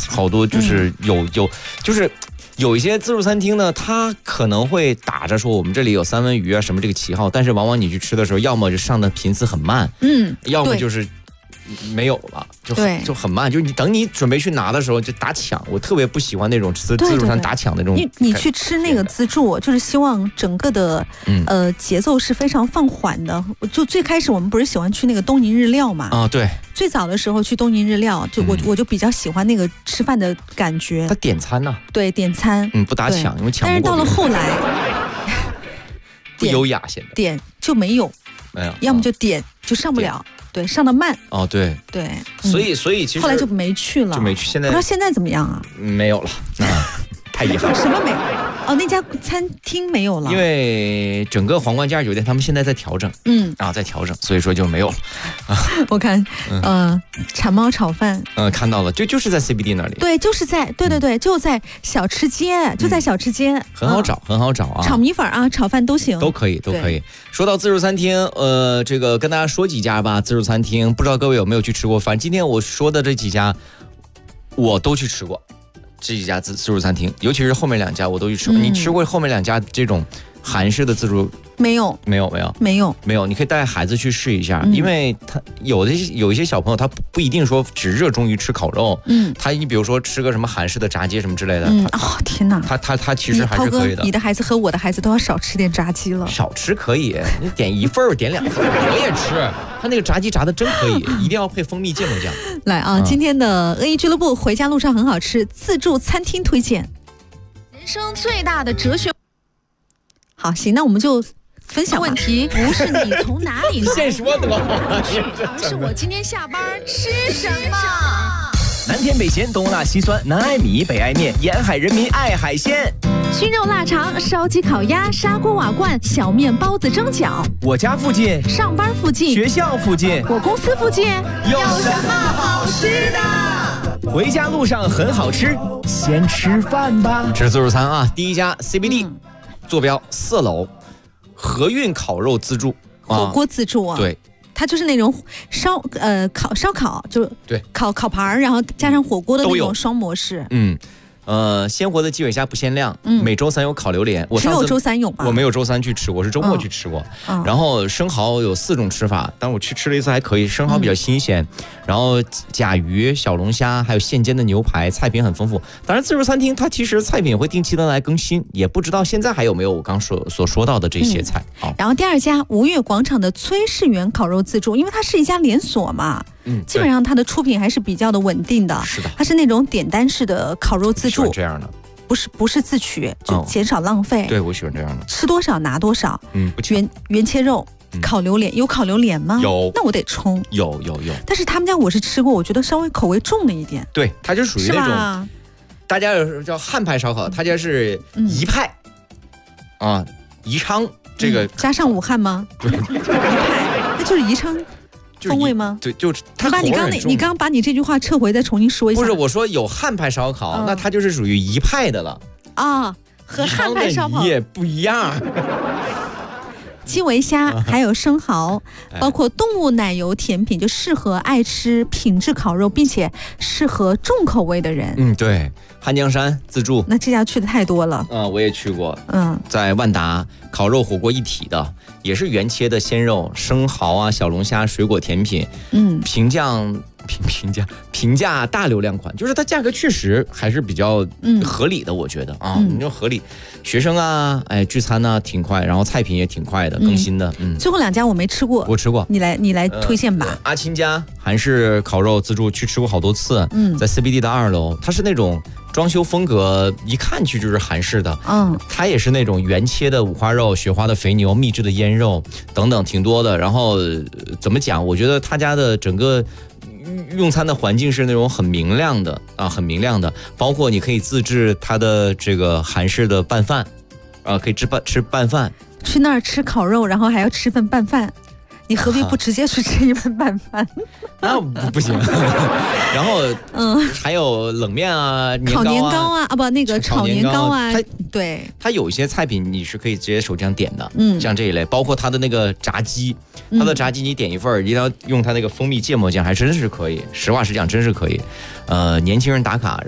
好多就是就是有一些自助餐厅呢，它可能会打着说我们这里有三文鱼啊什么这个旗号，但是往往你去吃的时候，要么就上的频次很慢，要么就是没有了，就很慢，就是等你准备去拿的时候就打抢。我特别不喜欢那种自助餐打抢那种。 你去吃那个自助，就是希望整个的节奏是非常放缓的。就最开始我们不是喜欢去那个东宁日料嘛？ 啊，对。 最早的时候去东宁日料，我就比较喜欢那个吃饭的感觉。 他点餐呢？ 对，点餐。 不打抢，因为抢不过。 但是到了后来， 不优雅，现在点就没有，要么就点就上不了。对，上的慢哦，对，所以其实后来就没去了，现在不知道现在怎么样啊？ 没有了，太遗憾了。 什么没有？哦，那家餐厅没有了， 因为整个皇冠假日酒店他们现在在调整，在调整，所以说就没有了。 我看，馋猫炒饭， 看到了，就是在 CBD 那里， 对，就是在，对，就在小吃街， 很好找，很好找啊。 炒米粉啊，炒饭都行， 都可以。说到自助餐厅，这个跟大家说几家吧。自助餐厅，不知道各位有没有去吃过？反正今天我说的这几家，我都去吃过。这几家自助餐厅，尤其是后面两家我都去吃过。你吃过后面两家这种韩式的自助？没有，你可以带孩子去试一下，因为他有一些小朋友他不一定说只热衷于吃烤肉，你比如说吃个什么韩式的炸鸡什么之类的， 天哪， 他其实还是可以的。 你的孩子和我的孩子都要少吃点炸鸡了。 少吃可以，你点一份点两份我也吃。他那个炸鸡炸的真可以，一定要配蜂蜜芥末酱。 来啊，今天的恶意俱乐部回家路上很好吃自助餐厅推荐。人生最大的哲学。好，行，那我们就分享问题，不是你从哪里来， 现说的吗？ 而是我今天下班吃什么。 南甜北咸，东辣西酸，南爱米，北爱面，沿海人民爱海鲜。 熏肉腊肠、烧鸡烤鸭、砂锅瓦罐、小面包子蒸饺。 我家附近， 上班附近， 学校附近， 我公司附近， 有什么好吃的？回家路上很好吃，先吃饭吧。 吃自助餐啊，第一家 CBD，坐标4楼，和运烤肉自助， 火锅自助啊。 对。 它就是那种烧烤，就是对烤盘，然后加上火锅的那种双模式。 鲜活的鸡尾虾不限量，每周3有烤榴莲。 只有周3有吧？ 我没有周3去吃，我是周末去吃过。然后生蚝有4种吃法，但我去吃了一次还可以，生蚝比较新鲜。然后甲鱼、小龙虾，还有现煎的牛排，菜品很丰富。当然，自助餐厅它其实菜品会定期的来更新，也不知道现在还有没有我刚所说到的这些菜。 然后第二家吴越广场的崔氏园烤肉自助，因为它是一家连锁嘛。基本上它的出品还是比较的稳定的， 是的， 它是那种点单式的烤肉自助， 这样的， 不是自取，就减少浪费。 对，我喜欢这样的， 吃多少拿多少。 不抢。 原切肉，烤榴莲有烤榴莲吗？ 有， 那我得冲。 有。 但是他们家我是吃过，我觉得稍微口味重了一点。 对，它就属于那种，大家有叫汉派烧烤，他家是宜派，宜昌这个加上武汉吗？ 对， 宜派，那就是宜昌。风味吗？ 对，就是它。 你刚把你这句话撤回，再重新说一下。 不是，我说有汉派烧烤，那它就是属于宜派的了啊，和汉派烧烤也不一样。 基围虾还有生蚝，包括动物奶油甜品，就适合爱吃品质烤肉，并且适合重口味的人。 对，汉江山自助， 那这家去的太多了。 我也去过。在万达烤肉火锅一体的，也是原切的鲜肉、生蚝啊、小龙虾、水果甜品。评价大流量款，就是它价格确实还是比较合理的，我觉得你说合理。学生啊，聚餐呢挺快，然后菜品也挺快的，更新的。 最后2家我没吃过， 我吃过， 你来推荐吧。 阿青家韩式烤肉自助去吃过好多次，在 CBD 的2楼，它是那种装修风格，一看去就是韩式的。它也是那种原切的五花肉、雪花的肥牛、秘制的腌肉等等，挺多的。然后怎么讲？我觉得他家的整个用餐的环境是那种很明亮的，包括你可以自制它的这个韩式的拌饭，可以吃拌饭。 去那儿吃烤肉，然后还要吃份拌饭，你何必不直接去吃一份拌饭？ 那不行。然后还有冷面啊， 烤年糕啊，那个炒年糕啊， 它有一些菜品你是可以直接手这样点的，像这一类，包括它的那个炸鸡，它的炸鸡你点一份，一定要用它那个蜂蜜芥末酱，还真是可以，实话实讲，真是可以。年轻人打卡。